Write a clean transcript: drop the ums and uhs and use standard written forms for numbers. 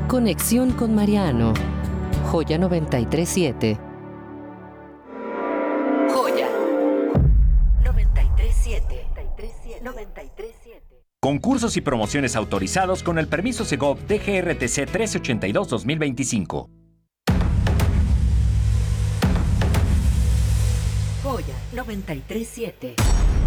Conexión con Mariano. Joya 937. Joya 937. 937. Concursos y promociones autorizados con el permiso Segov DGRTC 1382-2025. Joya 937.